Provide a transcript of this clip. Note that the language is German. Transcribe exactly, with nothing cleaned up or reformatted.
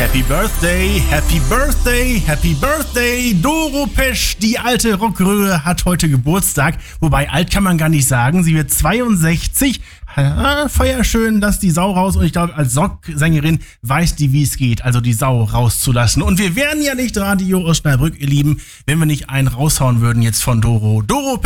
Happy Birthday, Happy Birthday, Happy Birthday. Doro Pesch, die alte Rockröhre, hat heute Geburtstag. Wobei, alt kann man gar nicht sagen. Sie wird zweiundsechzig. Ja, feier schön, dass die Sau raus. Und ich glaube, als Rocksängerin weiß die, wie es geht, also die Sau rauszulassen. Und wir wären ja nicht Radio Osnabrück, ihr Lieben, wenn wir nicht einen raushauen würden jetzt von Doro. Doro